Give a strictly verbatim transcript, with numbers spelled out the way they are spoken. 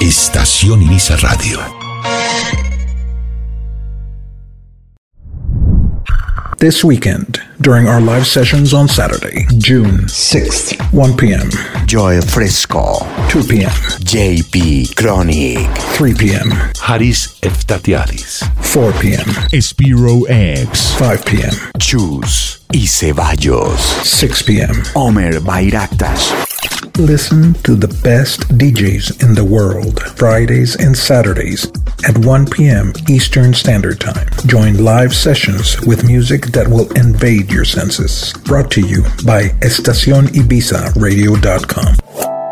Estación Ibiza Radio. This weekend, during our live sessions on Saturday, June sixth, one p.m. Joel Fresco, two p.m. J P Chronic, three p.m. Haris Eftatiadis, four p.m. Spiro X, five p.m. Chus y Ceballos, six p.m. Omer Bayraktas. Listen to the best D Js in the world, Fridays and Saturdays at one p.m. Eastern Standard Time. Join live sessions with music that will invade your senses. Brought to you by estacion ibiza radio dot com.